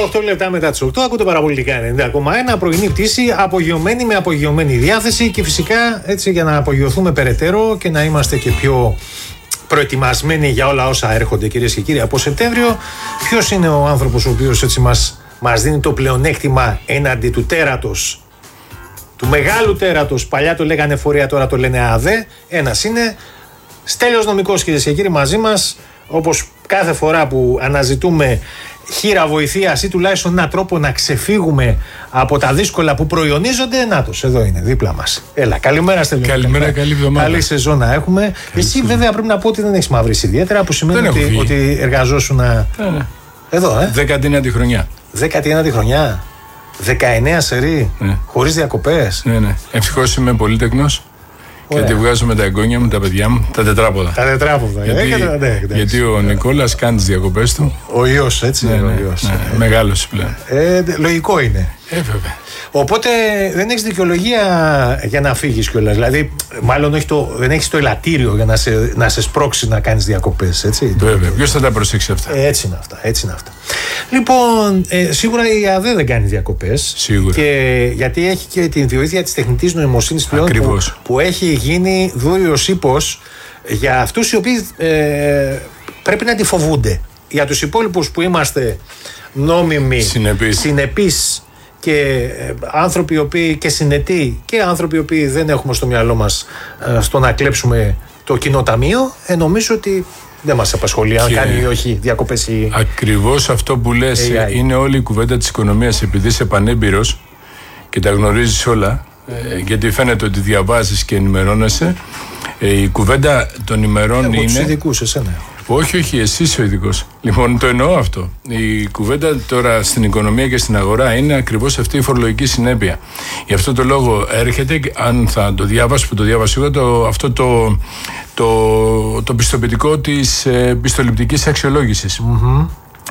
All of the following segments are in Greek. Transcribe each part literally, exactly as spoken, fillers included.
οκτώ λεπτά μετά τις οκτώ ακούτε παραπολιτικά ενενήντα κόμμα ένα. Πρωινή πτήση, απογειωμένη με απογειωμένη διάθεση και φυσικά έτσι για να απογειωθούμε περαιτέρω και να είμαστε και πιο προετοιμασμένοι για όλα όσα έρχονται, κυρίες και κύριοι, από Σεπτέμβριο. Ποιος είναι ο άνθρωπος ο οποίος έτσι μας, μας δίνει το πλεονέκτημα έναντι του τέρατος, του μεγάλου τέρατος? Παλιά το λέγανε Εφορία, τώρα το λένε ΑΔΕ. Ένας είναι Στέλιος Νομικός, κυρίες και κύριοι, μαζί μας, όπως κάθε φορά που αναζητούμε χείρα βοηθείας ή τουλάχιστον έναν τρόπο να ξεφύγουμε από τα δύσκολα που προϊονίζονται. Νάτος, εδώ είναι, δίπλα μας. Έλα, καλημέρα Στέλιο. Καλημέρα, καλή εβδομάδα. Καλή σεζόν να έχουμε. Καλή Εσύ σεζόν. Βέβαια πρέπει να πω ότι δεν έχεις μαυρίσει ιδιαίτερα, που σημαίνει ότι, ότι εργαζόσουν να... ναι, ναι. Εδώ, ε. δέκατη ένατη χρονιά. δέκατη ένατη χρονιά. δεκαεννέα σερί. Ναι. Χωρίς διακοπές. Ναι, ναι. Ευτυχώς είμαι πολύτεκνος. Και τη βγάζω με τα εγγόνια μου, τα παιδιά μου, τα τετράποδα. Τα τετράποδα. Γιατί, ε, ναι, γιατί ο Νικόλας κάνει τις διακοπές του. Ο ιός, έτσι. Ναι, ναι, ναι, ο ιός. ναι, ναι, μεγάλος πλέον. Ε, λογικό είναι. Ε, βέβαια. Οπότε δεν έχεις δικαιολογία για να φύγεις κιόλας. Δηλαδή, μάλλον όχι το, δεν έχεις το ελαττήριο για να σε, να σε σπρώξει να κάνεις διακοπές. Έτσι. Βέβαια. Ποιος θα τα προσέξει αυτά? Ε, έτσι είναι αυτά. Έτσι είναι αυτά. Λοιπόν, ε, σίγουρα η ΑΔΕ δεν κάνει διακοπές. Σίγουρα. Και, γιατί έχει και την βοήθεια της τεχνητής νοημοσύνης πλέον που, που έχει γίνει δούριος ύπος για αυτούς οι οποίοι ε, πρέπει να τη φοβούνται. Για τους υπόλοιπους που είμαστε νόμιμοι, συνεπείς, συνεπείς και ε, άνθρωποι οι οποίοι και συνετοί και άνθρωποι οι οποίοι δεν έχουμε στο μυαλό μας ε, στο να κλέψουμε το κοινό ταμείο, ε, νομίζω ότι δεν μας απασχολεί αν κάνει ή όχι διακοπές ή... Ακριβώς αυτό που λες έι άι. Είναι όλη η κουβέντα της οικονομίας, επειδή είσαι πανέμπειρος και τα γνωρίζεις όλα, ε, γιατί φαίνεται ότι διαβάζεις και ενημερώνεσαι. Ε, η κουβέντα των ημερών Εγώ είναι... τους ειδικούς, εσένα. Όχι, όχι, εσύ είσαι ο ειδικός. Λοιπόν, το εννοώ αυτό. Η κουβέντα τώρα στην οικονομία και στην αγορά είναι ακριβώς αυτή η φορολογική συνέπεια. Γι' αυτό το λόγο έρχεται, αν θα το διάβασα, που το διάβασα εγώ, το, αυτό το, το, το πιστοποιητικό της ε, πιστοληπτικής αξιολόγησης. Mm-hmm.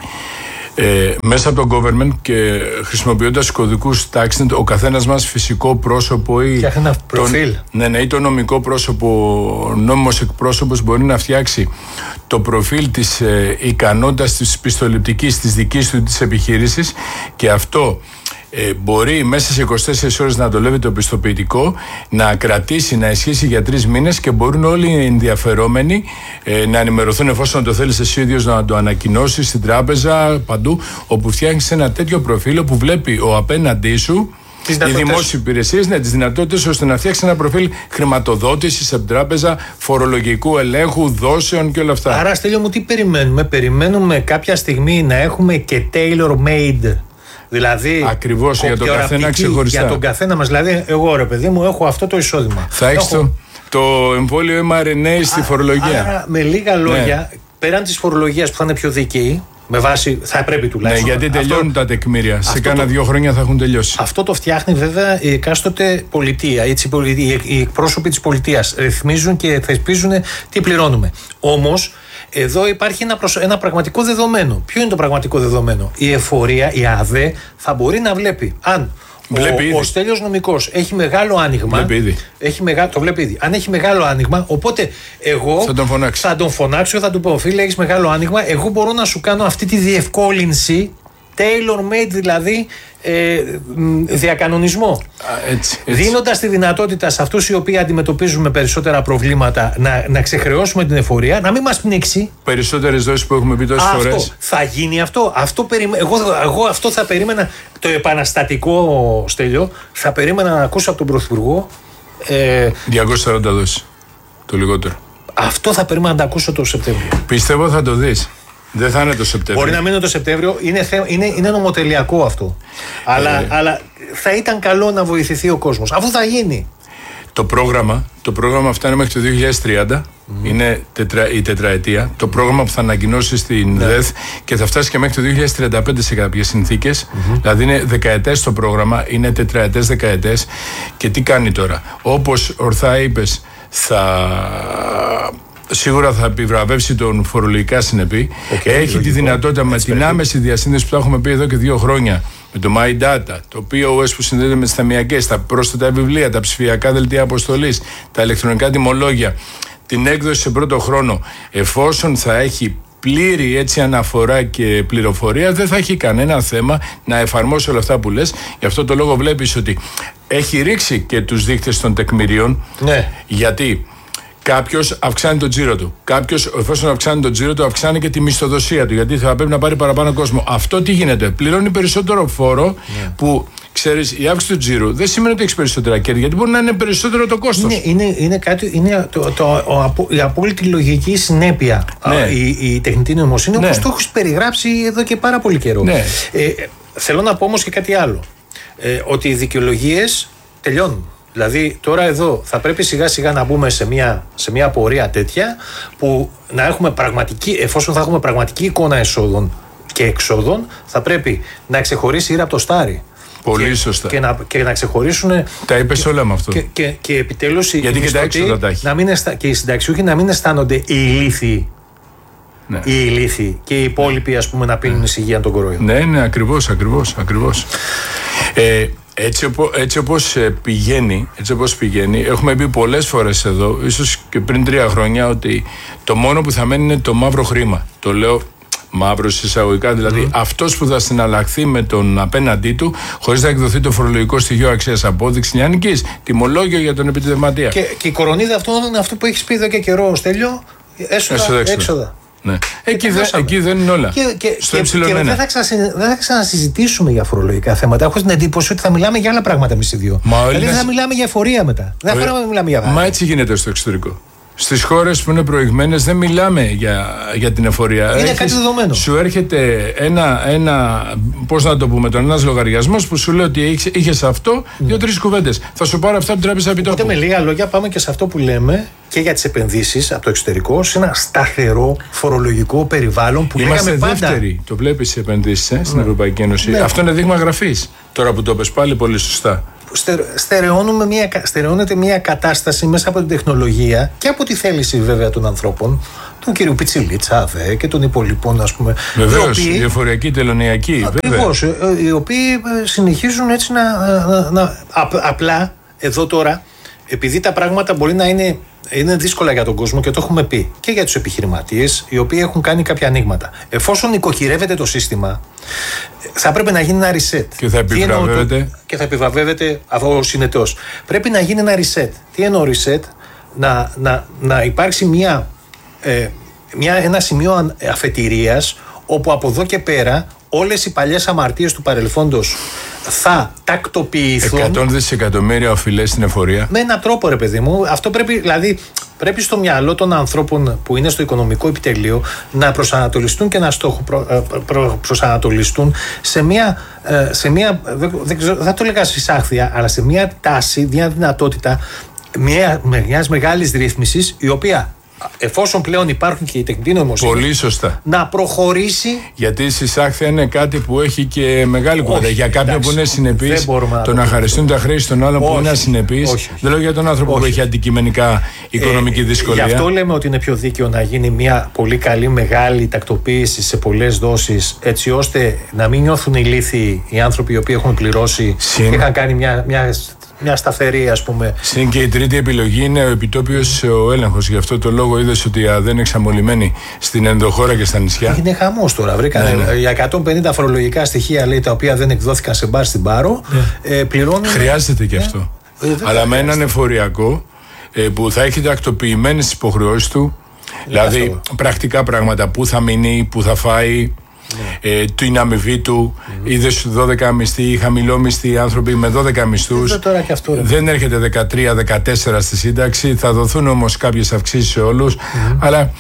Ε, μέσα από το government και χρησιμοποιώντας κωδικούς taxnet, ο καθένας μας φυσικό πρόσωπο ή ένα προφίλ. Το, ναι, ναι, ή το νομικό πρόσωπο, νόμιμος εκπρόσωπος μπορεί να φτιάξει το προφίλ της ε, ικανότητας της πιστοληπτικής της δικής του της επιχείρησης, και αυτό ε, μπορεί μέσα σε είκοσι τέσσερις ώρες να δουλεύει το πιστοποιητικό, να κρατήσει, να ισχύσει για τρεις μήνες, και μπορούν όλοι οι ενδιαφερόμενοι ε, να ενημερωθούν, εφόσον το θέλεις εσύ ο ίδιος να το ανακοινώσεις στην τράπεζα, παντού, όπου φτιάχνεις ένα τέτοιο προφίλ που βλέπει ο απέναντί σου οι δημόσιες υπηρεσίες, ναι, τις δυνατότητες ώστε να φτιάξει ένα προφίλ χρηματοδότησης από τράπεζα, φορολογικού ελέγχου, δόσεων και όλα αυτά. Άρα, Στέλιο μου, τι περιμένουμε? Περιμένουμε κάποια στιγμή να έχουμε και tailor-made. Δηλαδή, ακριβώς, για τον καθένα ξεχωριστά. Για τον καθένα μας. Δηλαδή, εγώ ρε παιδί μου, έχω αυτό το εισόδημα. Θα έχεις έχω... το, το εμβόλιο εμ αρ εν έι στη φορολογία. Άρα, με λίγα λόγια, ναι, πέραν της φορολογίας που θα είναι πιο δίκαιη, με βάση, θα πρέπει τουλάχιστον. Ναι, γιατί τελειώνουν αυτό, τα τεκμήρια. Σε κάνα το, δύο χρόνια θα έχουν τελειώσει. Αυτό το φτιάχνει βέβαια η εκάστοτε πολιτεία. Έτσι, οι εκπρόσωποι της πολιτείας ρυθμίζουν και θεσπίζουν τι πληρώνουμε. Όμως, εδώ υπάρχει ένα, προσ... ένα πραγματικό δεδομένο. Ποιο είναι το πραγματικό δεδομένο? Η Εφορία, η ΑΔΕ, θα μπορεί να βλέπει αν ο, ο Στέλιος Νομικός έχει μεγάλο άνοιγμα. Βλέπει ήδη. Έχει μεγα... Το βλέπει ήδη. Αν έχει μεγάλο άνοιγμα, οπότε εγώ θα τον φωνάξω, θα τον φωνάξω, θα του πω: φίλε, έχει μεγάλο άνοιγμα. Εγώ μπορώ να σου κάνω αυτή τη διευκόλυνση, tailor-made δηλαδή, ε, διακανονισμό. Α, έτσι, έτσι. Δίνοντας τη δυνατότητα σε αυτούς οι οποίοι αντιμετωπίζουν με περισσότερα προβλήματα να, να ξεχρεώσουμε την εφορία, να μην μας πνίξει. Περισσότερες δόσεις που έχουμε πει τόσες αυτό, φορές. Θα γίνει αυτό. αυτό περιμέ... εγώ, εγώ αυτό θα περίμενα. Το επαναστατικό, Στέλιο, θα περίμενα να ακούσω από τον Πρωθυπουργό. Ε, διακόσιες σαράντα δόσεις. Το λιγότερο. Αυτό θα περίμενα να το ακούσω το Σεπτέμβριο. Πιστεύω θα το δεις. Δεν θα είναι το Σεπτέμβριο. Μπορεί να μην είναι το Σεπτέμβριο, είναι, θε... είναι, είναι νομοτελειακό αυτό. Αλλά, ε... αλλά θα ήταν καλό να βοηθηθεί ο κόσμος. Αφού θα γίνει. Το πρόγραμμα, το πρόγραμμα αυτά είναι μέχρι το δύο χιλιάδες τριάντα. Mm. Είναι τετρα, η τετραετία. Το πρόγραμμα που θα ανακοινώσει στην ναι. ΔΕΘ και θα φτάσει και μέχρι το δύο χιλιάδες τριάντα πέντε σε κάποιες συνθήκες. Mm-hmm. Δηλαδή είναι δεκαετές το πρόγραμμα, είναι τετραετές, δεκαετές. Και τι κάνει τώρα? Όπως ορθά είπες, θα... σίγουρα θα επιβραβεύσει τον φορολογικά συνεπή. Okay, έχει λογικό, τη δυνατότητα με την άμεση διασύνδεση που θα έχουμε πει εδώ και δύο χρόνια, με το My Data, το πι ο ες που συνδέεται με τις ταμειακές, τα πρόσθετα βιβλία, τα ψηφιακά δελτία αποστολής, τα ηλεκτρονικά τιμολόγια, την έκδοση σε πρώτο χρόνο, εφόσον θα έχει πλήρη έτσι αναφορά και πληροφορία, δεν θα έχει κανένα θέμα να εφαρμόσει όλα αυτά που λες. Γι' αυτό το λόγο βλέπεις ότι έχει ρίξει και τους δείκτες των τεκμηρίων. Ναι. Γιατί κάποιος αυξάνει τον τζίρο του. Κάποιος, εφόσον αυξάνει τον τζίρο του, αυξάνει και τη μισθοδοσία του. Γιατί θα πρέπει να πάρει παραπάνω κόσμο. Αυτό τι γίνεται? Πληρώνει περισσότερο φόρο, ναι. Που ξέρεις, η αύξηση του τζίρου δεν σημαίνει ότι έχει περισσότερα κέρδη. Γιατί μπορεί να είναι περισσότερο το κόστος. Είναι, είναι, είναι, κάτι, είναι το, το, το, η απόλυτη λογική συνέπεια. Ναι. Α, η, η τεχνητή νοημοσύνη, ναι. Όπως το έχεις περιγράψει εδώ και πάρα πολύ καιρό. Ναι. Ε, θέλω να πω όμως και κάτι άλλο. Ε, ότι οι δικαιολογίες τελειώνουν. Δηλαδή τώρα εδώ θα πρέπει σιγά σιγά να μπούμε σε μια, σε μια πορεία τέτοια που να έχουμε πραγματική, εφόσον θα έχουμε πραγματική εικόνα εσόδων και εξόδων, θα πρέπει να ξεχωρίσει η ήρα από το στάρι. Πολύ και, σωστά. Και να, και να ξεχωρίσουν. Τα είπες όλα με αυτό. Και, και, και επιτέλους γιατί οι και τα έξοδα τα έχει. Να μην αισθα, και οι συνταξιούχοι να μην αισθάνονται οι ηλίθιοι. Ναι. Οι ηλίθιοι και οι υπόλοιποι, ας πούμε, να πίνουν ησυχία τον κοροϊδό. Ναι, ναι, ακριβώς, ακριβώς, ακριβώς. Ε, Έτσι, οπό, έτσι, όπως πηγαίνει, έτσι όπως πηγαίνει, έχουμε πει πολλές φορές εδώ, ίσως και πριν τρία χρόνια, ότι το μόνο που θα μένει είναι το μαύρο χρήμα. Το λέω μαύρο εισαγωγικά, δηλαδή mm. αυτός που θα συναλλαχθεί με τον απέναντί του, χωρίς να εκδοθεί το φορολογικό στοιχείο αξίας απόδειξη νεανικής, τιμολόγιο για τον επιτευματία. Και, και η κορονίδα αυτό είναι αυτό που έχεις πει εδώ και καιρό, Στέλιο, έσοδα, έσοδα, έξοδα. Ναι. Εκεί, δε, εκεί δεν είναι όλα. Και, και, στο και, και δεν, θα ξασυ, δεν θα ξανασυζητήσουμε για φορολογικά θέματα. Έχω την εντύπωση ότι θα μιλάμε για άλλα πράγματα εμείς οι δύο. Δηλαδή Έλληνας... θα μιλάμε για εφορία μετά. Δεν θα μιλάμε για βάρη. Μα έτσι γίνεται στο εξωτερικό. Στις χώρες που είναι προηγμένες δεν μιλάμε για, για την εφορία. Είναι Έχεις, κάτι δεδομένο. Σου έρχεται ένα, ένα πώς να το πούμε, τον ένας λογαριασμός που σου λέει ότι είχες αυτό, mm. δύο-τρεις κουβέντες. Θα σου πάρω αυτά από την τράπεζα επιτόπου. Οπότε με λίγα λόγια πάμε και σε αυτό που λέμε και για τις επενδύσεις από το εξωτερικό, σε ένα σταθερό φορολογικό περιβάλλον που είμαστε λέγαμε πάντα. Δεύτεροι, το βλέπεις οι επενδύσεις ε, στην ναι. Ευρωπαϊκή Ένωση. Ναι. Αυτό είναι δείγμα γραφής. Τώρα που το πες πάλι πολύ σωστά. Στερεώνουμε μια, στερεώνεται μια κατάσταση μέσα από την τεχνολογία και από τη θέληση βέβαια των ανθρώπων, του κυρίου Πιτσιλίτσα δε, και των υπολοιπών, ας πούμε. Βεβαίως, η εφοριακή, τελωνειακή. Ακριβώς, οι οποίοι συνεχίζουν έτσι να, να, να απ, απλά εδώ τώρα, επειδή τα πράγματα μπορεί να είναι, είναι δύσκολα για τον κόσμο και το έχουμε πει και για τους επιχειρηματίες, οι οποίοι έχουν κάνει κάποια ανοίγματα. Εφόσον νοικοκυρεύεται το σύστημα, θα πρέπει να γίνει ένα reset. Και θα επιβραβεύεται. Και θα επιβραβεύεται αυτό ο συνετός. Πρέπει να γίνει ένα reset. Τι εννοώ reset? Να, να, να υπάρξει μια, ε, μια, ένα σημείο αφετηρίας όπου από εδώ και πέρα όλες οι παλιές αμαρτίες του παρελθόντος θα τακτοποιηθούν. εκατό δισεκατομμύρια οφειλές στην εφορία. Με έναν τρόπο, ρε παιδί μου. Αυτό πρέπει, δηλαδή, πρέπει στο μυαλό των ανθρώπων που είναι στο οικονομικό επιτελείο να προσανατολιστούν και να στόχο προ, προ, προσανατολιστούν σε μια, σε μια δεν, δεν, δεν θα το έλεγα συσάχθεια, αλλά σε μια τάση, μια δυνατότητα μια, μιας μεγάλης ρύθμισης, η οποία, εφόσον πλέον υπάρχουν και οι τεχνητοί νοημοσύνη, πολύ σωστά, να προχωρήσει. Γιατί η συσάχθεια είναι κάτι που έχει και μεγάλη κουβέντα. Για κάποιον εντάξει, που είναι συνεπής, το να χαριστούν τα χρέη στον άλλον που είναι ασυνεπής. Δεν λέω για τον άνθρωπο όχι. που έχει αντικειμενικά οικονομική ε, δυσκολία. Γι' αυτό λέμε ότι είναι πιο δίκαιο να γίνει μια πολύ καλή μεγάλη τακτοποίηση σε πολλές δόσεις, έτσι ώστε να μην νιώθουν ηλίθιοι οι άνθρωποι οι οποίοι έχουν πληρώσει Συν... και είχαν κάνει μια. μια μια σταθερή, ας πούμε. Συν και η τρίτη επιλογή είναι ο επιτόπιος mm. ο έλεγχος. Γι' αυτό το λόγο είδες ότι δεν είναι εξαμολυμένοι στην ενδοχώρα και στα νησιά. Είναι χαμός τώρα. Βρήκανε ναι, ναι. για εκατόν πενήντα φορολογικά στοιχεία, λέει, τα οποία δεν εκδόθηκαν σε μπαρ στην Πάρο. Mm. Ε, πληρώνουν. Χρειάζεται και αυτό. Ε, ε, Αλλά με έναν εφοριακό ε, που θα έχει τακτοποιημένες τις υποχρεώσεις του, δηλαδή αυτό. Πρακτικά πράγματα, που θα μείνει, που θα φάει. Ναι. Ε, την αμοιβή του, mm-hmm. είδες δώδεκα μισθοί, χαμηλόμισθοι άνθρωποι με δώδεκα μισθούς. Αυτό, δεν έρχεται δεκατρία δεκατέσσερα στη σύνταξη, θα δοθούν όμως κάποιες αυξήσεις σε όλους. Mm-hmm. Αλλά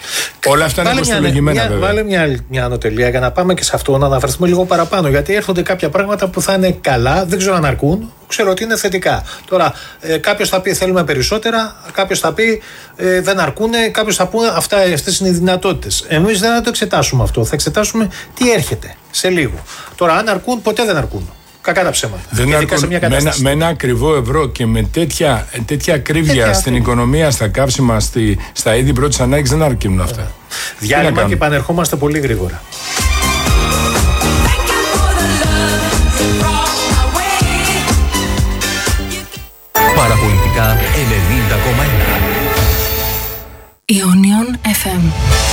όλα αυτά είναι κοστολογημένα βέβαια. Βάλε μια, μια ανωτελεία για να πάμε και σε αυτό, να αναφερθούμε λίγο παραπάνω. Γιατί έρχονται κάποια πράγματα που θα είναι καλά, δεν ξέρω αν αρκούν, ξέρω ότι είναι θετικά. Τώρα, ε, κάποιος θα πει θέλουμε περισσότερα, κάποιος θα πει ε, δεν αρκούν, κάποιος θα πει αυτές είναι οι δυνατότητες. Εμείς δεν θα το εξετάσουμε αυτό. Θα εξετάσουμε τι έρχεται σε λίγο. Τώρα, αν αρκούν, ποτέ δεν αρκούν. Κακά τα ψέματα. Δεν αρκούν, σε μια με, ένα, με ένα ακριβό ευρώ και με τέτοια, τέτοια ακρίβεια τέτοια στην αυτή. Οικονομία, στα καύσιμα, στη, στα είδη πρώτης ανάγκης δεν αρκούν αυτά. Yeah. Διάλειμμα και επανερχόμαστε πολύ γρήγορα. Παραπολιτικά ενενήντα κόμμα ένα Ιόνιον εφ εμ.